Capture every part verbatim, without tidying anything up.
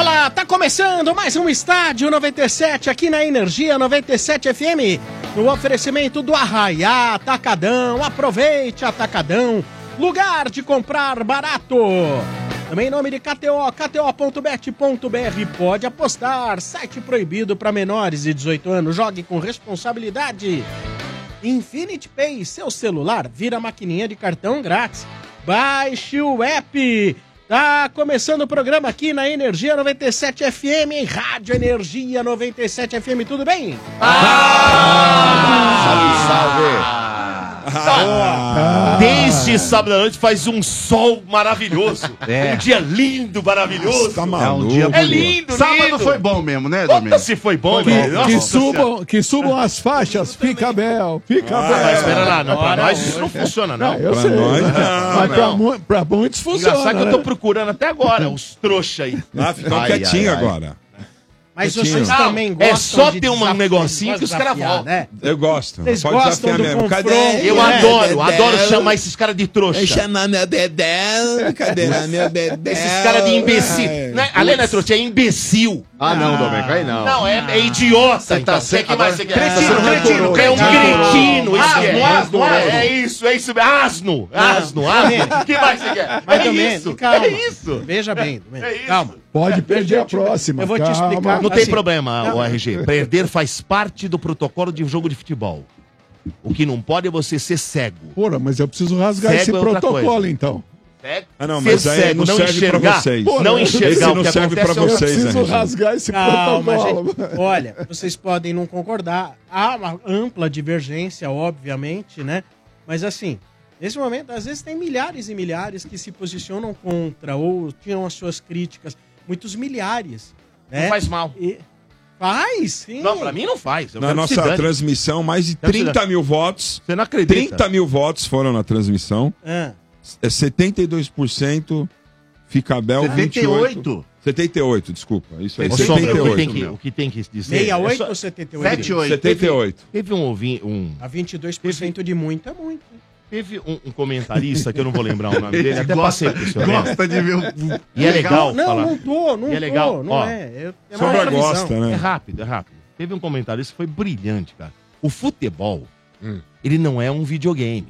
Olá, tá começando mais um Estádio noventa e sete aqui na Energia noventa e sete F M, no oferecimento do Arraiá Atacadão. Aproveite, Atacadão, lugar de comprar barato. Também em nome de K T O, K T O ponto bet ponto B R, pode apostar, site proibido para menores de dezoito anos, jogue com responsabilidade. Infinity Pay, seu celular vira maquininha de cartão grátis. Baixe o app. Tá começando o programa aqui na Energia noventa e sete F M, em Rádio Energia noventa e sete F M, tudo bem? Ah! Salve, salve! Ah, desde sábado à noite faz um sol maravilhoso. É. Um dia lindo, maravilhoso. Nossa, tá maluco. É, um dia é lindo, sábado lindo. Foi bom mesmo, né, Domênico? Se foi bom, que, velho. Que, subam, que subam as faixas, fica Bel, fica ah, Bel. Mas espera lá, não, pra nós isso não funciona, não. não eu pra sei, nós, não. Mas não. Pra, mu pra muitos funciona. Engraçado que eu tô procurando até agora os trouxa aí. Ah, ficam quietinho agora. Mas Quietinho. vocês também gostam. É só de ter um desafiar, negocinho que os caras voltam. Né? Eu gosto. Vocês Pode gostam do mesmo. confronto. Cadê? Eu né? adoro, adoro chamar esses caras de trouxa. Chamar meu dedé. Cadê meu dedé? Esses caras de imbecil. Não é, além da trouxa, é imbecil. Ah, não, Domênico, aí não. Não, é, é idiota. Você então. tá Você que agora- mais você quer? Cretino, Tá sendo cretino, rancoroso. É um cretino. Isso Asno, que é. asno, asno. É isso, é isso. Asno, asno, asno. O que mais você quer? Mas, É Domênico, isso, calma. é isso. Veja bem, Domênico, É isso. calma. Pode perder a próxima. Eu vou te calma. explicar. Não tem Assim, problema, não. o R G. Perder faz parte do protocolo de jogo de futebol. O que não pode é você ser cego. Porra, mas eu preciso rasgar Cego esse é outra protocolo, coisa. então. Cego, Ah, não, ser mas aí cego, não não serve pra enxergar, vocês. não Porra, enxergar esse o não que serve acontece pra é outra vocês, Eu preciso R G. rasgar esse Calma, protocolo. gente. Olha, vocês podem não concordar. Há uma ampla divergência, obviamente, né? Mas assim, nesse momento, às vezes tem milhares e milhares que se posicionam contra ou tiram as suas críticas. Muitos milhares. Né? Não faz mal. E... Faz, sim. Não, pra mim não faz. Eu Na quero que se nossa dane. transmissão, mais de Quero que se trinta mil votos. Você não acredita. trinta mil votos foram na transmissão. Ah, É setenta e dois por cento fica Bel, vinte e oito. setenta e oito, desculpa. Isso aí, Ô, Sombra, setenta e o que tem oito. que, o que tem que dizer... sessenta e oito é só- ou setenta e oito? Sete, oito. setenta e oito. Teve um ouvinte, um, A vinte e dois por cento de muito é muito. teve um, um comentarista, que eu não vou lembrar o nome dele, até gosta, passei pro senhor. né? gosta de ver o... E é legal Não, falar. não tô, não E é tô, legal, não ó. é. é, é Sombra outra visão. gosta, É né? rápido, é rápido. Teve um comentarista que foi brilhante, cara. O futebol, ele não é um videogame.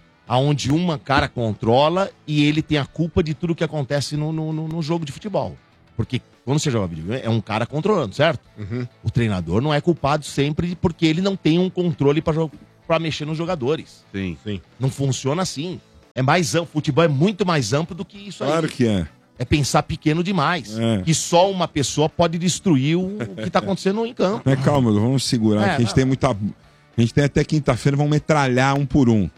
Onde uma cara controla e ele tem a culpa de tudo que acontece no, no, no- no jogo de futebol. Porque quando você joga videogame, é um cara controlando, certo? O treinador não é culpado sempre porque ele não tem um controle pra, jo- pra mexer nos jogadores. Sim, sim. Não funciona assim. É mais amplo. Futebol é muito mais amplo do que isso aí. Claro que é. É pensar pequeno demais. É. Que só uma pessoa pode destruir o, o que tá acontecendo em campo. Mas calma, vamos segurar, É, que a gente não. tem muita... A gente tem até quinta-feira, vamos metralhar um por um.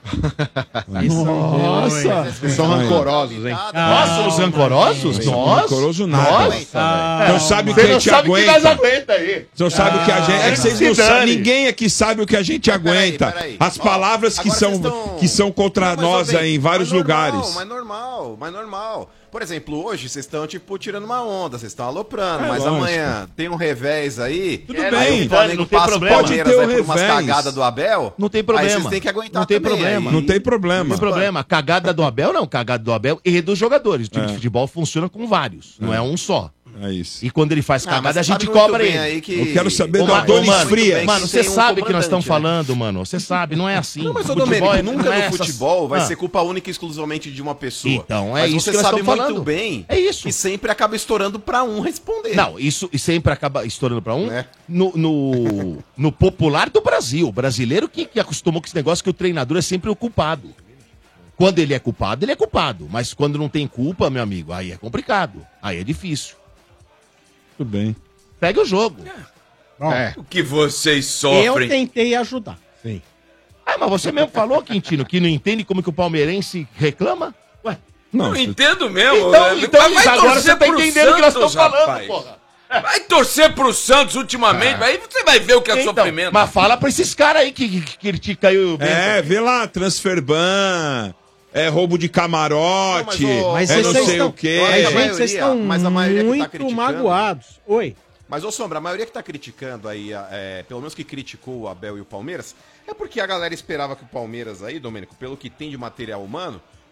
Nossa. Vocês são rancorosos, hein? Nós somos rancorosos? Nós? Rancoroso nada. Nós? Ah, Não sabe o que Você a não gente sabe o que nós aguenta. aguenta aí. Você não sabe o que a gente. É que vocês se não dane. sabem. Ninguém aqui sabe o que a gente aguenta. peraí. As palavras que Agora são, vocês tão- que são contra Não, mas, nós ô, bem, aí em vários mas normal, lugares. Mas normal, mas normal. Por exemplo, hoje vocês estão, tipo, tirando uma onda, vocês estão aloprando, É, mas lógico. amanhã tem um revés aí. Tudo aí bem, o Flamengo não tem passa o problema. Palmeiras, Pode ter vai o por umas revés. cagadas do Abel. Não tem Aí problema. vocês têm que aguentar Não tem também, problema. aí. Não tem problema. Não tem problema. Cagada do Abel, não. Cagada do Abel e dos jogadores. O time É. de futebol funciona com vários. Não é um só. É isso. E quando ele faz Ah, mas cagada, a você gente sabe muito cobra bem ele. aí que- Eu quero saber Ô, da ma- dores ô, mano, frias. Mano, você Tem um sabe que nós estamos comandante, né? falando, mano. Você sabe, não é assim. Não, mas, ô Futebol Domênico, é- nunca não é no essas- futebol vai Ah. ser culpa única e exclusivamente de uma pessoa. Então, é mas isso você que nós sabe estamos muito falando. bem É isso. que sempre acaba estourando pra um responder. Não, isso e sempre acaba estourando pra um. Né? No, no, no popular do Brasil. O brasileiro que, que acostumou com esse negócio que o treinador é sempre o culpado. Quando ele é culpado, ele é culpado. Mas quando não tem culpa, meu amigo, aí é complicado. Aí é difícil. Tudo bem. Pega o jogo. bom, É. O que vocês eu sofrem. tentei ajudar. Ah, mas você mesmo falou, Quintino, que não entende como que o palmeirense reclama? Ué. Não, Não entendo mesmo. Então, né? então Mas vai agora torcer você tá pro entendendo o que nós Santos, estamos falando, rapaz. porra. Vai torcer pro Santos ultimamente, aí você vai ver o que é Então, sofrimento. mas fala pra esses caras aí que, que, que criticam aí o É, vê lá, transferban, é roubo de camarote, Não, Mas é vocês não sei estão- o quê. Olha, Mas, a gente, maioria- vocês estão mas a maioria que tá muito criticando- magoados. Oi. Mas, ô Sombra, a maioria que tá criticando aí, é, pelo menos que criticou o Abel e o Palmeiras, é porque a galera esperava que o Palmeiras aí, Domênico, pelo que tem de material humano,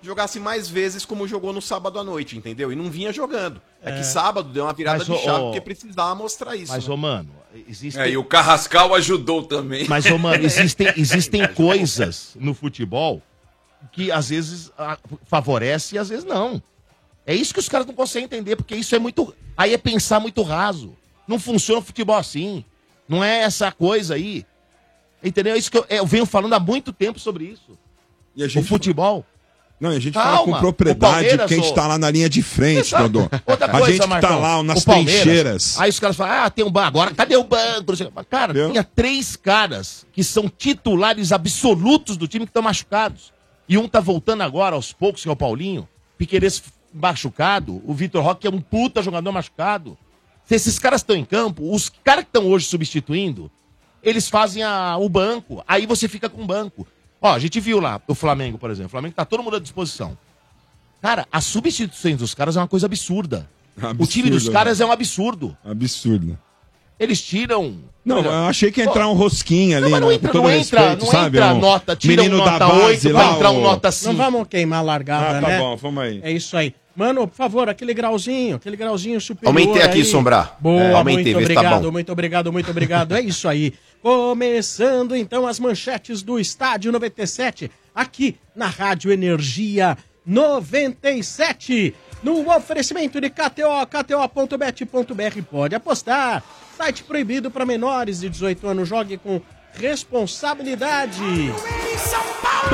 jogasse mais vezes como jogou no sábado à noite, entendeu? E não vinha jogando. É, É. que sábado deu uma virada Mas, de ô, chave ô, porque precisava mostrar isso. Mas, né? ô, mano, existem... É, e o Carrascal ajudou também. Mas, ô, mano, existem, existem coisas no futebol que às vezes a, favorece e às vezes não. É isso que os caras não conseguem entender, porque isso é muito... Aí é pensar muito raso. Não funciona o futebol assim. Não é essa coisa aí. Entendeu? É isso que eu, eu venho falando há muito tempo sobre isso. E a gente o futebol. Não, a gente Calma. fala com O propriedade Palmeiras, quem ô- está lá na linha de frente, Exato. Dodô. Outra A coisa, gente que tá Marcão, lá nas o Palmeiras, trincheiras. Aí os caras falam, ah, tem um banco. Agora, cadê o banco? Não sei o quê. Cara, Entendeu? tinha três caras que são titulares absolutos do time que estão machucados. E um tá voltando agora, aos poucos, que é o Paulinho. Piquerez machucado. O Vitor Roque é um puta jogador machucado. Se esses caras estão em campo, os caras que estão hoje substituindo, eles fazem a- o banco. Aí você fica com o banco. Ó, a gente viu lá o Flamengo, por exemplo. O Flamengo tá todo mundo à disposição. Cara, as substituições dos caras é uma coisa absurda. O time dos Absurdo, caras é um absurdo. Absurdo. Eles tiram. Não, Olha, eu achei que ia entrar um rosquinha ali, Não, mas não né? entra, Com todo não entra, respeito, não sabe? entra Um nota, tira menino um da nota base oito, lá, vai entrar um o- nota Não cinco. vamos queimar a largada, Ah, tá né? bom, vamos aí. É isso aí. Mano, por favor, aquele grauzinho, aquele grauzinho superior. Aumentei aqui, aí. Sombra. Boa, É, aumentei, muito vê se tá obrigado, bom. muito obrigado, muito obrigado. É isso aí. Começando então as manchetes do Estádio noventa e sete, aqui na Rádio Energia noventa e sete. No oferecimento de K T O, K T O ponto bet ponto B R, pode apostar. Site proibido para menores de dezoito anos, jogue com responsabilidade. São Paulo!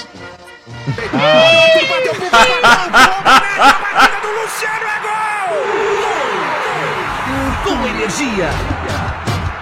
Ah. do Luciano é gol! Com energia,